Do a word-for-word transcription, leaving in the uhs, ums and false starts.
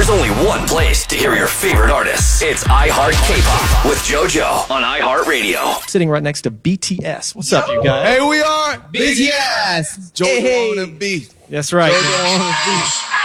There's only one place to hear your favorite artists. It's iHeart K-Pop with JoJo on iHeartRadio. Sitting right next to B T S. What's up, you guys? Hey, we are B T S. JoJo Hey. on the beat. That's right. JoJo on the beat.